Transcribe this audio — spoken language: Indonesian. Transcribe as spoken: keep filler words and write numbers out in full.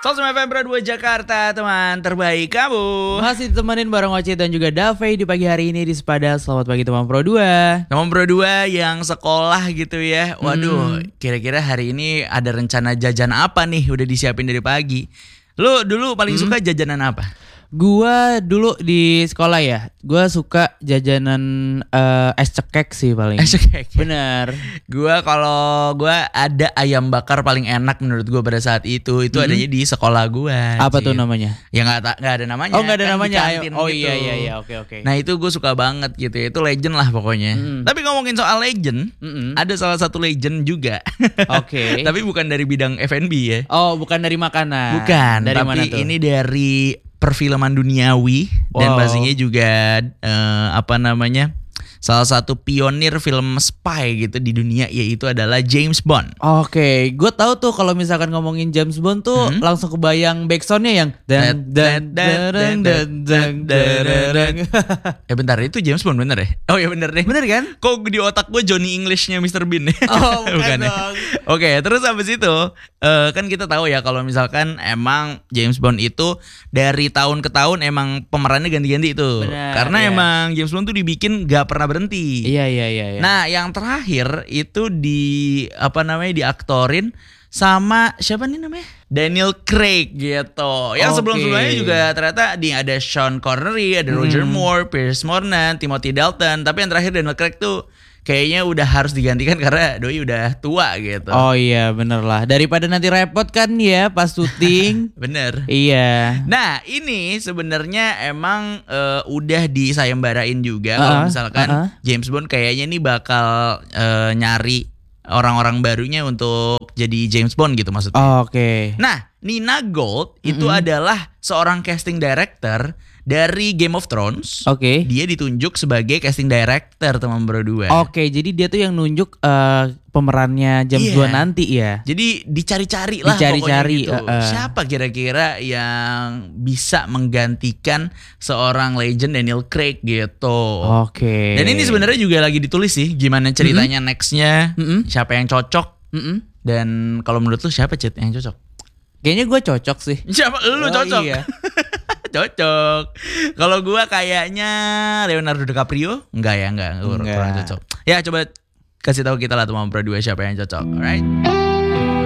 seratus F M Pro dua Jakarta, teman terbaik kamu. Masih ditemenin bareng Oce dan juga Dave di pagi hari ini di Sepada. Selamat pagi teman Pro dua. Teman Pro dua yang sekolah gitu ya. Waduh, Hmm. kira-kira hari ini ada rencana jajan apa nih? Udah disiapin dari pagi. Lu dulu paling Hmm. suka jajanan apa? Gua dulu di sekolah ya, gua suka jajanan eh, es cekek sih paling. Es cekek. Bener. Gua kalau gua ada ayam bakar paling enak menurut gua pada saat itu. Itu Hmm. adanya di sekolah gua. Apa tuh Cil. namanya? Ya nggak ta- nggak ada namanya. Oh nggak ada kan di namanya. kantin Oh gitu. iya iya iya oke oke. Nah itu gue suka banget gitu ya. Itu legend lah pokoknya. Mm. Tapi ngomongin soal legend, Mm-mm. ada salah satu legend juga. Oke. Tapi bukan dari bidang F and B ya. Oh bukan dari makanan. Bukan. Dari tapi mana tuh? ini dari perfilman duniawi dan Wow. pastinya juga eh, apa namanya? Salah satu pionir film spy gitu di dunia, yaitu adalah James Bond. Oke, gue tahu tuh kalau misalkan ngomongin James Bond tuh Hmm? langsung kebayang backsoundnya yang dan dan dan dan dan dan. Eh bentar, itu James Bond bener ya? Oh ya bener deh. Bener kan? Kok di otak gue Johnny Englishnya mister Bean ya? Oh, bukan ya? dong. Oke, terus habis itu eh, kan kita tahu ya kalau misalkan emang James Bond itu dari tahun ke tahun emang pemerannya ganti-ganti itu. Benar, Karena iya. emang James Bond tuh dibikin gak pernah berhenti. Iya iya iya. iya. Nah, yang terakhir itu di apa namanya diaktorin sama siapa nih namanya? Daniel Craig gitu. Yang Oke. sebelum-sebelumnya juga ternyata di ada Sean Connery, ada Roger Hmm. Moore, Pierce Brosnan, Timothy Dalton. Tapi yang terakhir Daniel Craig tuh kayaknya udah harus digantikan karena doi udah tua gitu. Oh iya bener lah. Daripada nanti repot kan ya pas syuting. Bener. Iya. Nah ini sebenarnya emang eh, udah disayembarain juga kalau Uh-uh, misalkan uh-uh. James Bond kayaknya nih bakal eh, nyari orang-orang barunya untuk jadi James Bond gitu maksudnya. Oke. Nah Nina Gold itu Mm-mm. adalah seorang casting director dari Game of Thrones. Oke. Dia ditunjuk sebagai casting director teman berdua. Oke, jadi dia tuh yang nunjuk eh, pemerannya James Iya. Bond nanti ya. Jadi dicari-cari lah Dicari-cari, pokoknya gitu. uh-uh. Siapa kira-kira yang bisa menggantikan seorang legend Daniel Craig gitu. Oke. Dan ini sebenarnya juga lagi ditulis sih gimana ceritanya nextnya, Mm-mm. siapa yang cocok. Mm-mm. Dan kalau menurut lu siapa Cit yang cocok? Kayaknya gue cocok sih. Siapa lu Oh, cocok? iya. Cocok. Kalau gua kayaknya Leonardo DiCaprio, enggak ya, enggak, Enggak. kurang cocok. Ya coba kasih tahu kita lah teman Pro dua siapa yang cocok. Alright.